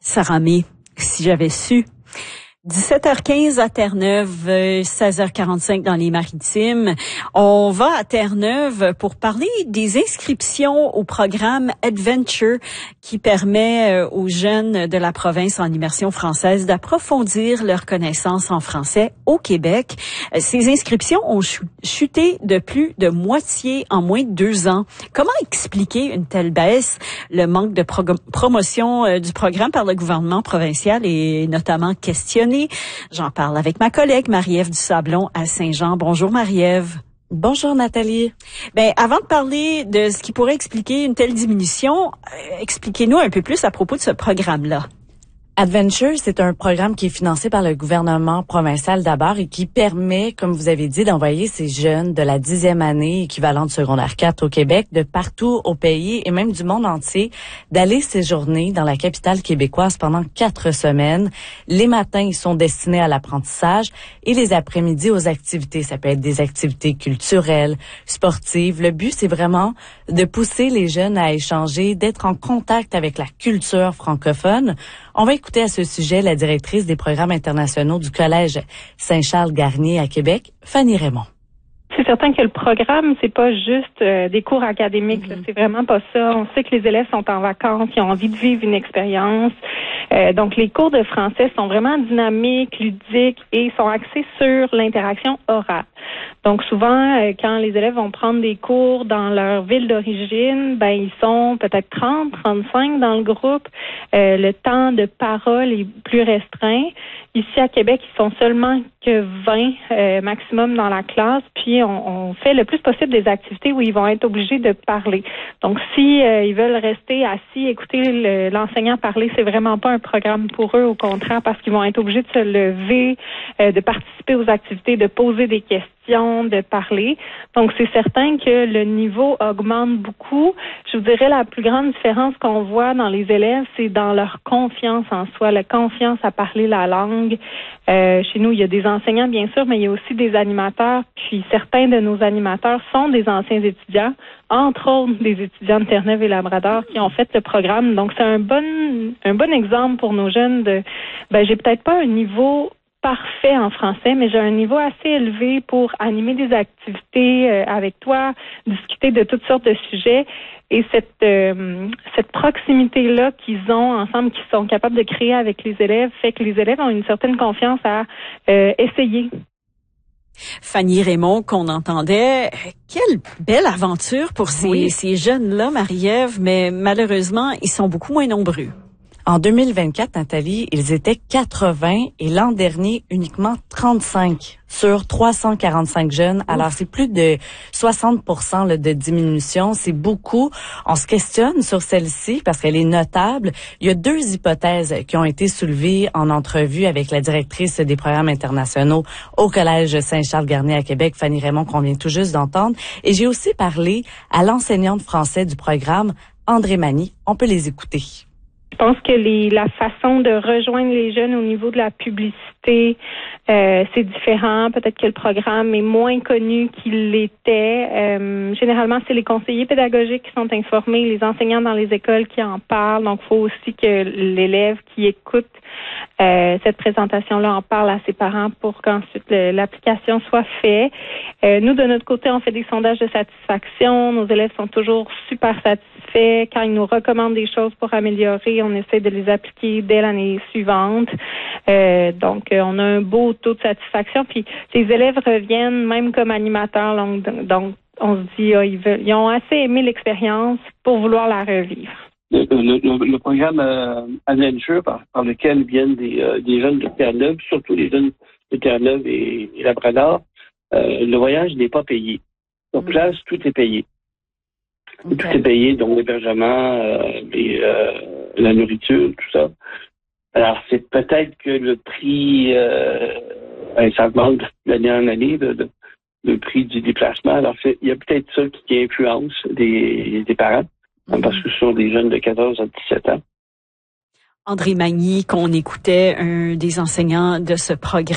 Sarah May, si j'avais su. 17h15 à Terre-Neuve, 16h45 dans les Maritimes. On va à Terre-Neuve pour parler des inscriptions au programme Adventure qui permet aux jeunes de la province en immersion française d'approfondir leurs connaissances en français au Québec. Ces inscriptions ont chuté de plus de moitié en moins de 2 ans. Comment expliquer une telle baisse? Le manque de promotion du programme par le gouvernement provincial est notamment questionné. J'en parle avec ma collègue Marie-Ève Dusablon à Saint-Jean. Bonjour Marie-Ève. Bonjour Nathalie. Avant de parler de ce qui pourrait expliquer une telle diminution, expliquez-nous un peu plus à propos de ce programme-là. Adventure, c'est un programme qui est financé par le gouvernement provincial d'abord et qui permet, comme vous avez dit, d'envoyer ces jeunes de la 10e année équivalente secondaire 4 au Québec, de partout au pays et même du monde entier, d'aller séjourner dans la capitale québécoise pendant 4 semaines. Les matins, ils sont destinés à l'apprentissage et les après-midi aux activités. Ça peut être des activités culturelles, sportives. Le but, c'est vraiment de pousser les jeunes à échanger, d'être en contact avec la culture francophone. On va écouter à ce sujet la directrice des programmes internationaux du Collège Saint-Charles-Garnier à Québec, Fanny Raymond. C'est certain que le programme, c'est pas juste des cours académiques. C'est vraiment pas ça. On sait que les élèves sont en vacances, ils ont envie de vivre une expérience. Donc, les cours de français sont vraiment dynamiques, ludiques et sont axés sur l'interaction orale. Donc, souvent, quand les élèves vont prendre des cours dans leur ville d'origine, ils sont peut-être 30, 35 dans le groupe. Le temps de parole est plus restreint. Ici, à Québec, ils sont seulement que 20 maximum dans la classe. Puis, on fait le plus possible des activités où ils vont être obligés de parler. Donc, si ils veulent rester assis, écouter l'enseignant parler, c'est vraiment pas un programme pour eux. Au contraire, parce qu'ils vont être obligés de se lever, de participer aux activités, de poser des questions, de parler. Donc, c'est certain que le niveau augmente beaucoup. Je vous dirais la plus grande différence qu'on voit dans les élèves, c'est dans leur confiance en soi, la confiance à parler la langue. Chez nous, il y a des enseignants, bien sûr, mais il y a aussi des animateurs. Puis, certains de nos animateurs sont des anciens étudiants, entre autres des étudiants de Terre-Neuve et Labrador qui ont fait le programme. Donc, c'est un bon exemple pour nos jeunes de, j'ai peut-être pas un niveau parfait en français, mais j'ai un niveau assez élevé pour animer des activités avec toi, discuter de toutes sortes de sujets. Et cette proximité-là qu'ils ont ensemble, qu'ils sont capables de créer avec les élèves, fait que les élèves ont une certaine confiance à essayer. Fanny Raymond, qu'on entendait, quelle belle aventure pour ces jeunes-là, Marie-Ève, mais malheureusement, ils sont beaucoup moins nombreux. En 2024, Nathalie, ils étaient 80 et l'an dernier, uniquement 35 sur 345 jeunes. Alors, c'est plus de 60% de diminution. C'est beaucoup. On se questionne sur celle-ci parce qu'elle est notable. Il y a 2 hypothèses qui ont été soulevées en entrevue avec la directrice des programmes internationaux au Collège Saint-Charles-Garnier à Québec, Fanny Raymond, qu'on vient tout juste d'entendre. Et j'ai aussi parlé à l'enseignante français du programme, André Magny. On peut les écouter. Je pense que la façon de rejoindre les jeunes au niveau de la publicité, c'est différent. Peut-être que le programme est moins connu qu'il l'était. Généralement, c'est les conseillers pédagogiques qui sont informés, les enseignants dans les écoles qui en parlent. Donc, il faut aussi que l'élève qui écoute cette présentation-là en parle à ses parents pour qu'ensuite l'application soit faite. Nous, de notre côté, on fait des sondages de satisfaction. Nos élèves sont toujours super satisfaits. Quand ils nous recommandent des choses pour améliorer, on essaie de les appliquer dès l'année suivante. Donc, on a un beau taux de satisfaction. Puis, les élèves reviennent même comme animateurs. Donc on se dit, ils ont assez aimé l'expérience pour vouloir la revivre. Le programme Adventure par lequel viennent des jeunes de Terre-Neuve, surtout les jeunes de Terre-Neuve et Labrador, le voyage n'est pas payé. Donc là, tout est payé. Okay. Tout est payé, donc l'hébergement, la nourriture, tout ça. Alors, c'est peut-être que le prix, ça augmente d'année en année, le prix du déplacement. Alors, il y a peut-être ça qui influence des parents, parce que ce sont des jeunes de 14 à 17 ans. André Magny, qu'on écoutait, un des enseignants de ce programme.